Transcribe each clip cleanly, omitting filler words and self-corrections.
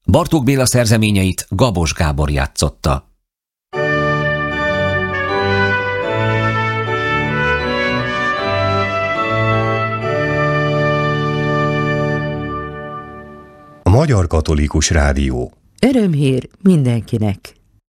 Bartók Béla szerzeményeit Gabos Gábor játszotta. A Magyar Katolikus Rádió. Örömhír mindenkinek.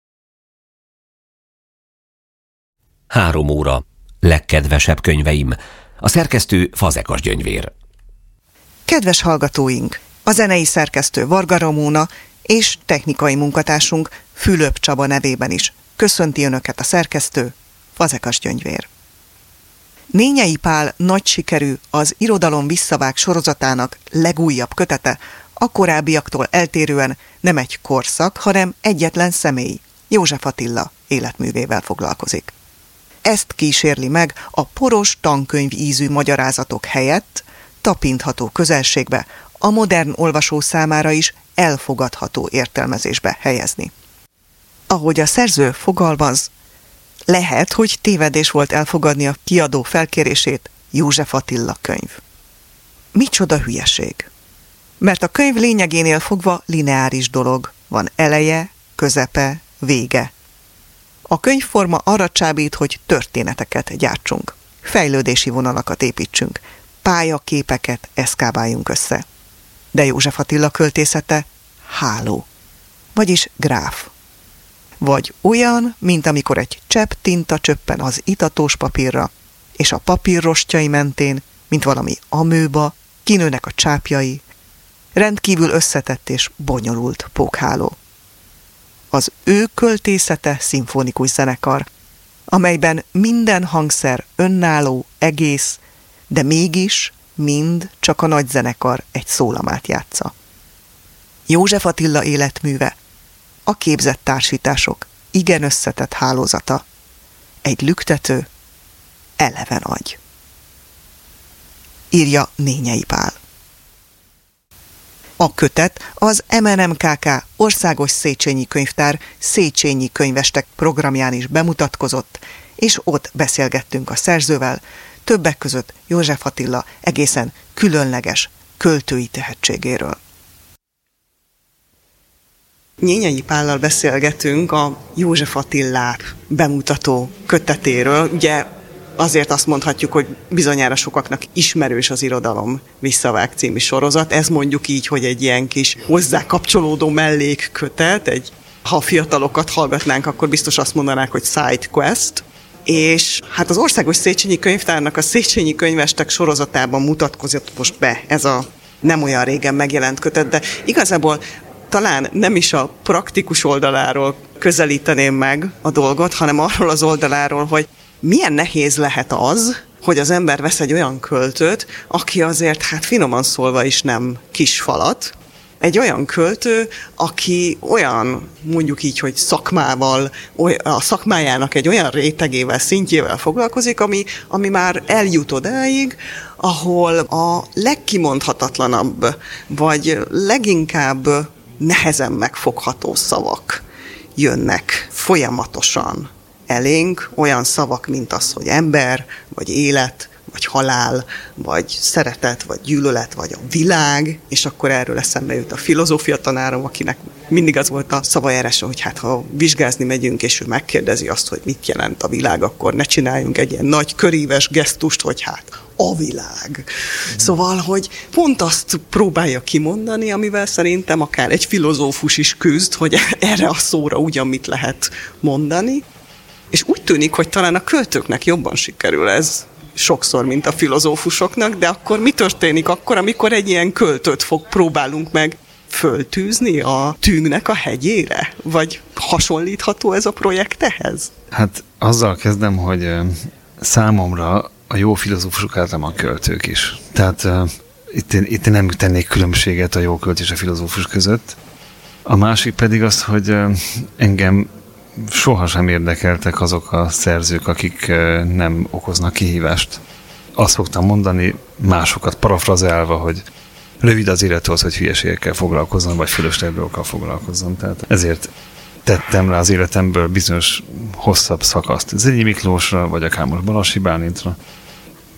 3 óra. Legkedvesebb könyveim. A szerkesztő Fazekas Gyöngyvér. Kedves hallgatóink! A zenei szerkesztő Varga Ramóna és technikai munkatársunk Fülöp Csaba nevében is köszönti Önöket a szerkesztő Fazekas Gyöngyvér. Nényei Pál nagy sikerű, az Irodalom visszavág sorozatának legújabb kötete a korábbiaktól eltérően nem egy korszak, hanem egyetlen személy, József Attila életművével foglalkozik. Ezt kísérli meg a poros tankönyv ízű magyarázatok helyett tapintható közelségbe, a modern olvasó számára is elfogadható értelmezésbe helyezni. Ahogy a szerző fogalmaz, lehet, hogy tévedés volt elfogadni a kiadó felkérését, József Attila könyv. Micsoda hülyeség! Mert a könyv lényegénél fogva lineáris dolog, van eleje, közepe, vége. A könyvforma arra csábít, hogy történeteket gyártsunk, fejlődési vonalakat építsünk, pályaképeket eszkábáljunk össze. De József Attila költészete háló, vagyis gráf. Vagy olyan, mint amikor egy csepp tinta csöppen az itatós papírra, és a papír rostjai mentén, mint valami amőba, kinőnek a csápjai, rendkívül összetett és bonyolult pókháló. Az ő költészete szimfonikus zenekar, amelyben minden hangszer önálló, egész, de mégis mind csak a nagy zenekar egy szólamát játsza. József Attila életműve, a képzett társítások igen összetett hálózata, egy lüktető, eleven agy. Írja Nényei Pál. A kötet az MNMKK Országos Széchenyi Könyvtár Széchenyi Könyvestek programján is bemutatkozott, és ott beszélgettünk a szerzővel, többek között József Attila egészen különleges költői tehetségéről. Nényei Pállal beszélgetünk a József Attilát bemutató kötetéről. Ugye azért azt mondhatjuk, hogy bizonyára sokaknak ismerős az Irodalom visszavág című sorozat. Ez mondjuk így, hogy egy ilyen kis hozzá kapcsolódó mellékkötet. Ha a fiatalokat hallgatnánk, akkor biztos azt mondanák, hogy side quest. És hát az Országos Széchenyi Könyvtárnak a Széchenyi Könyvestek sorozatában mutatkozott most be ez a nem olyan régen megjelent kötet, de igazából talán nem is a praktikus oldaláról közelíteném meg a dolgot, hanem arról az oldaláról, hogy milyen nehéz lehet az, hogy az ember vesz egy olyan költőt, aki azért, hát finoman szólva is nem kisfalat, egy olyan költő, aki olyan, mondjuk így, hogy szakmával, a szakmájának egy olyan rétegével, szintjével foglalkozik, ami már eljut odáig, ahol a legkimondhatatlanabb, vagy leginkább nehezen megfogható szavak jönnek folyamatosan elénk, olyan szavak, mint az, hogy ember, vagy élet, vagy halál, vagy szeretet, vagy gyűlölet, vagy a világ, és akkor erről eszembe jut a filozófia tanárom, akinek mindig az volt a szavajárása, hogy hát ha vizsgázni megyünk, és ő megkérdezi azt, hogy mit jelent a világ, akkor ne csináljunk egy ilyen nagy köríves gesztust, hogy hát a világ. Szóval, hogy pont azt próbálja kimondani, amivel szerintem akár egy filozófus is küzd, hogy erre a szóra ugyan mit lehet mondani. És úgy tűnik, hogy talán a költőknek jobban sikerül ez sokszor, mint a filozófusoknak, de akkor mi történik akkor, amikor egy ilyen költőt próbálunk meg föltűzni a tűnek a hegyére? Vagy hasonlítható ez a projekt ehhez? Hát azzal kezdem, hogy számomra a jó filozófusok általában a költők is. Tehát itt nem tennék különbséget a jó költő és a filozófus között. A másik pedig az, hogy engem sohasem érdekeltek azok a szerzők, akik nem okoznak kihívást. Azt szoktam mondani, másokat parafrazálva, hogy rövid az élet ahhoz, hogy hülyeségekkel foglalkozzon, vagy fölösleges dolgokkal foglalkozzon. Tehát ezért tettem rá az életemből bizonyos hosszabb szakaszt Zrínyi Miklósra, vagy akár most Balassi Bálintra,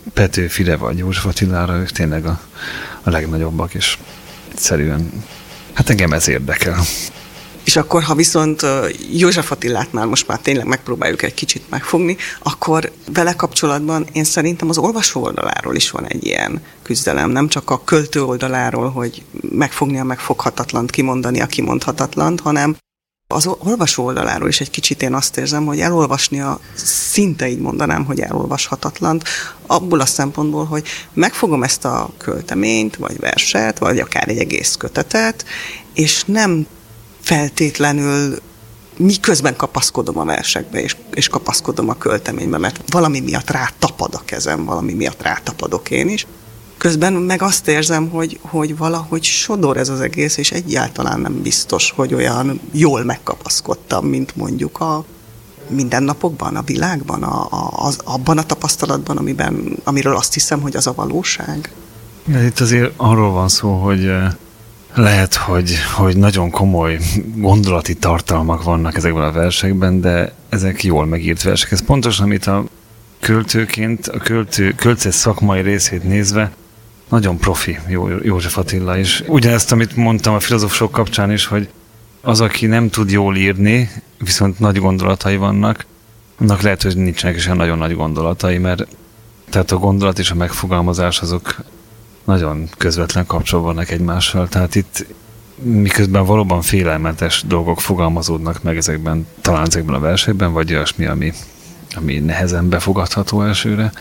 Petőfire, vagy József Attilára, ők tényleg a legnagyobbak, és egyszerűen Hát engem ez érdekel. És akkor, ha viszont József Attilát most már tényleg megpróbáljuk egy kicsit megfogni, akkor vele kapcsolatban én szerintem az olvasó oldaláról is van egy ilyen küzdelem. Nem csak a költő oldaláról, hogy megfogni a megfoghatatlant, kimondani a kimondhatatlant, hanem az olvasó oldaláról is egy kicsit én azt érzem, hogy elolvasni szinte így mondanám, hogy elolvashatatlant, abból a szempontból, hogy megfogom ezt a költeményt, vagy verset, vagy akár egy egész kötetet, és nem feltétlenül miközben kapaszkodom a versekbe, és kapaszkodom a költeménybe, mert valami miatt rátapad a kezem, valami miatt rátapadok én is. Közben meg azt érzem, hogy valahogy sodor ez az egész, és egyáltalán nem biztos, hogy olyan jól megkapaszkodtam, mint mondjuk a mindennapokban, a világban, abban a tapasztalatban, amiről azt hiszem, hogy az a valóság. Itt azért arról van szó, hogy lehet, hogy nagyon komoly gondolati tartalmak vannak ezekben a versekben, de ezek jól megírt versek. Ez pontosan, amit a költőként, a költő szakmai részét nézve nagyon profi József Attila is. Ugyanezt, amit mondtam a filozófusok kapcsán is, hogy az, aki nem tud jól írni, viszont nagy gondolatai vannak, annak lehet, hogy nincsenek is olyan nagyon nagy gondolatai, mert tehát a gondolat és a megfogalmazás azok nagyon közvetlen kapcsolatban vannak egymással. Tehát itt miközben valóban félelmetes dolgok fogalmazódnak meg talán ezekben a versekben, vagy olyasmi, ami nehezen befogadható elsőre,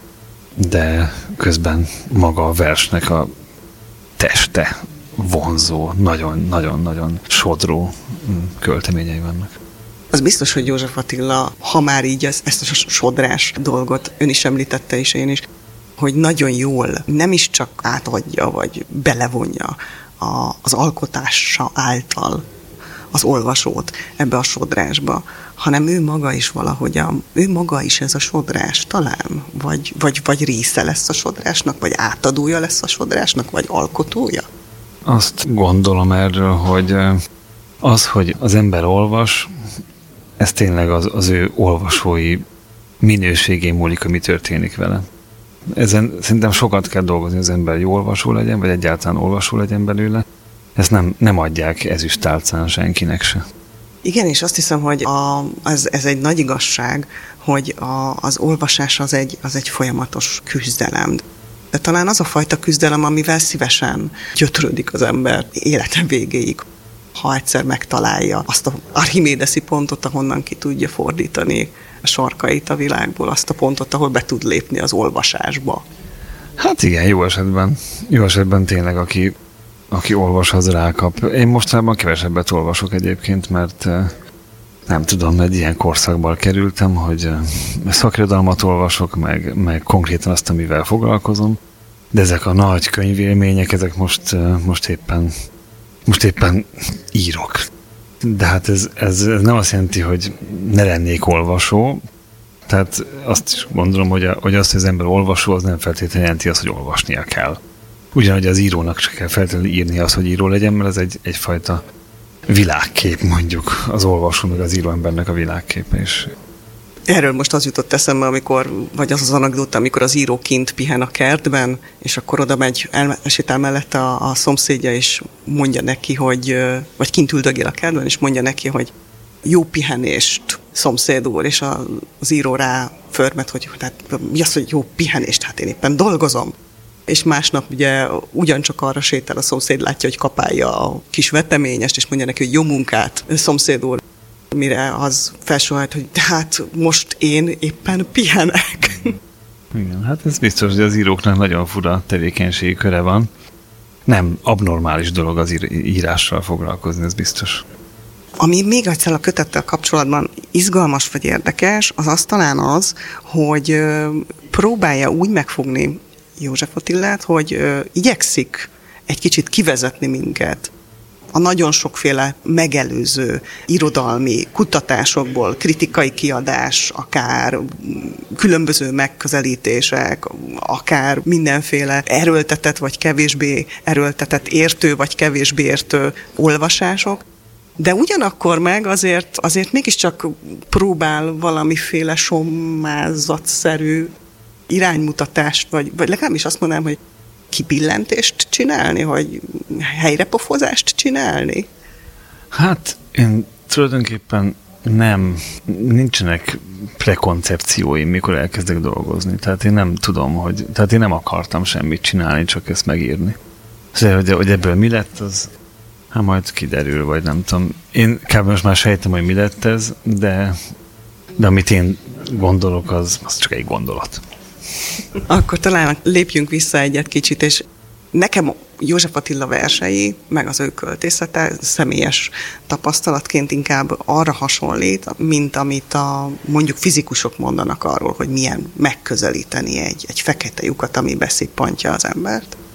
de közben maga a versnek a teste vonzó, nagyon-nagyon-nagyon sodró költeményei vannak. Az biztos, hogy József Attila, ha már így ezt a sodrás dolgot ön is említette, és én is, hogy nagyon jól nem is csak átadja, vagy belevonja az alkotása által az olvasót ebbe a sodrásba, hanem ő maga is ő maga is ez a sodrás talán, vagy része lesz a sodrásnak, vagy átadója lesz a sodrásnak, vagy alkotója? Azt gondolom erről, hogy hogy az ember olvas, ez tényleg az ő olvasói minőségén múlik, hogy mi történik vele. Ezen szerintem sokat kell dolgozni, az ember jó olvasó legyen, vagy egyáltalán olvasó legyen belőle. Ezt nem adják ezüsttálcán senkinek se. Igen, és azt hiszem, hogy ez egy nagy igazság, hogy az olvasás az egy folyamatos küzdelem. De talán az a fajta küzdelem, amivel szívesen gyötrődik az ember élete végéig, ha egyszer megtalálja azt az archimédeszi pontot, ahonnan ki tudja fordítani a sarkait a világból, azt a pontot, ahol be tud lépni az olvasásba. Hát igen, jó esetben tényleg, aki olvas, az rákap. Én mostában kevesebbet olvasok egyébként, mert nem tudom, egy ilyen korszakban kerültem, hogy szakirodalmat olvasok, meg konkrétan azt, amivel foglalkozom, de ezek a nagy könyvélmények, ezek most éppen írok. De hát ez nem azt jelenti, hogy ne lennék olvasó, tehát azt is gondolom, hogy azt, hogy az ember olvasó, az nem feltétlenül jelenti azt, hogy olvasnia kell. Ugyanúgy az írónak se kell feltétlenül írni azt, hogy író legyen, mert ez egyfajta világkép, mondjuk az olvasó meg az író embernek a világképe is. Erről most az jutott eszembe, vagy az anekdóta, amikor az író kint pihen a kertben, és akkor oda megy, elsétál mellette a szomszédja, és mondja neki, vagy kint üldögél a kertben, és mondja neki, hogy jó pihenést, szomszéd úr, és az író rá förmet, hogy hát, mi az, hogy jó pihenést, hát én éppen dolgozom. És másnap ugye ugyancsak arra sétál a szomszéd, látja, hogy kapálja a kis veteményest, és mondja neki, hogy jó munkát, szomszéd úr. Mire az felsohajt, hogy hát most én éppen pihenek. Igen, hát ez biztos, hogy az íróknak nagyon fura tevékenységi köre van. Nem abnormális dolog az írással foglalkozni, ez biztos. Ami még egyszer a kötettel kapcsolatban izgalmas vagy érdekes, az talán az, hogy próbálja úgy megfogni József Attilát, hogy igyekszik egy kicsit kivezetni minket a nagyon sokféle megelőző irodalmi kutatásokból, kritikai kiadás, akár különböző megközelítések, akár mindenféle erőltetett vagy kevésbé erőltetett, értő vagy kevésbé értő olvasások, de ugyanakkor meg azért mégiscsak próbál valamiféle sommázatszerű iránymutatást, vagy legalábbis azt mondanám, hogy kipillentést csinálni, hogy helyrepofozást csinálni? Hát én tulajdonképpen nincsenek prekoncepcióim, mikor elkezdek dolgozni. Tehát én nem tudom, tehát én nem akartam semmit csinálni, csak ezt megírni. Szóval, hogy ebből mi lett, az hát majd kiderül, vagy nem tudom. Én kb. Most már sejtem, hogy mi lett ez, de amit én gondolok, az csak egy gondolat. Akkor talán lépjünk vissza egyet kicsit, és nekem József Attila versei, meg az ő költészete személyes tapasztalatként inkább arra hasonlít, mint amit mondjuk fizikusok mondanak arról, hogy milyen megközelíteni egy fekete lyukat, ami beszippantja az embert.